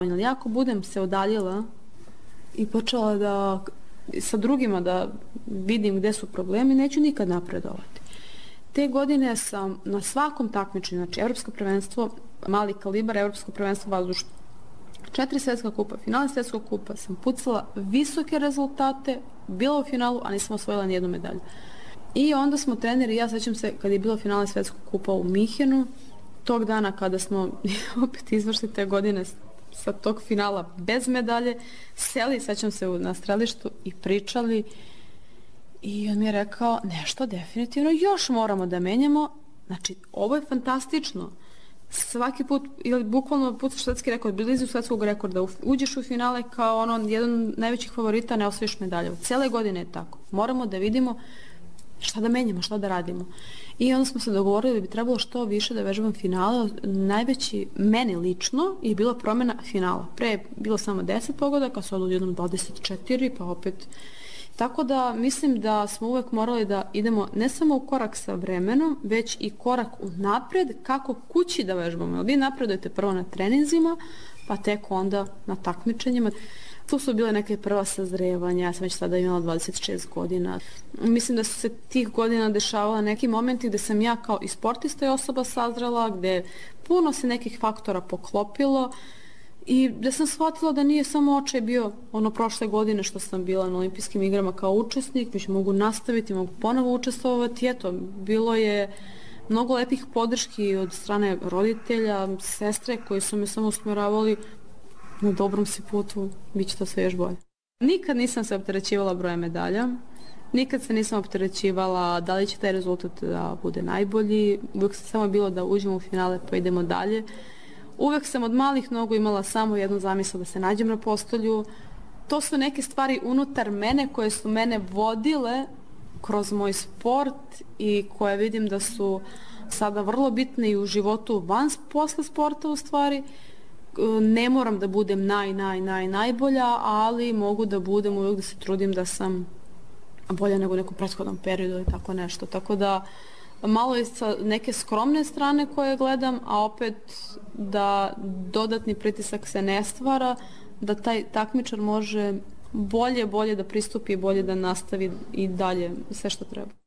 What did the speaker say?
Ali ako budem se odaljila i počela da sa drugima da vidim gde su problemi, neću nikad napredovati. Te godine sam na svakom takmičenju, znači Evropsko prvenstvo, mali kalibar, Evropsko prvenstvo vazdušno, 4 svetska kupa, finale svetskog kupa, sam pucala visoke rezultate, bila u finalu, a nisam osvojila nijednu medalju. I onda smo treneri, ja sećam se kad je bilo finale svetskog kupa u Minhenu, tog dana kada smo opet izvršili te godine sa tog finala bez medalje, seli, sećam se na strelištu i pričali i on mi je rekao nešto definitivno još moramo da menjamo, znači ovo je fantastično, svaki put ili bukvalno pucaš svetski rekord, blizu svetskog rekorda, uđeš u finale kao jedan najvećih favorita, ne osvojiš medalje. Cele godine je tako, moramo da vidimo šta da menjamo, šta da radimo. I onda smo se dogovorili da bi trebalo što više da vežbam finale. Najveći, meni lično, je bila promjena finala. Pre je bilo samo 10 pogodaka, sad odjednom 24, pa opet. Tako da mislim da smo uvek morali da idemo ne samo u korak sa vremenom, već i korak unapred kako kući da vežbamo. Vi napredujete prvo na treninzima, pa tek onda na takmičenjima. Tu su bile neke prva sazrevanja, ja sam već sada imala 26 godina. Mislim da su se tih godina dešavala neki momenti gde sam ja kao i sportista i osoba sazrela, gde puno se nekih faktora poklopilo i gde sam shvatila da nije samo očaj bio prošle godine što sam bila na olimpijskim igrama kao učesnik, već mogu nastaviti, mogu ponovo učestvovati. Eto, bilo je mnogo lepih podrški od strane roditelja, sestre koji su me samo usmjeravali na dobrom si putu, bit će to sve još bolje. Nikad nisam se opterećivala brojem medalja, nikad se nisam opterećivala da li će taj rezultat da bude najbolji, uvijek sam samo bilo da uđemo u finale pa idemo dalje. Uvijek sam od malih nogu imala samo jednu zamisao da se nađem na postolju. To su neke stvari unutar mene koje su mene vodile kroz moj sport i koje vidim da su sada vrlo bitne i u životu posle sporta u stvari. Ne moram da budem najbolja, ali mogu da budem uvijek da se trudim da sam bolja nego u nekom prethodnom periodu ili tako nešto. Tako da malo je sa neke skromne strane koje gledam, a opet da dodatni pritisak se ne stvara, da taj takmičar može bolje da pristupi i bolje da nastavi i dalje sve što treba.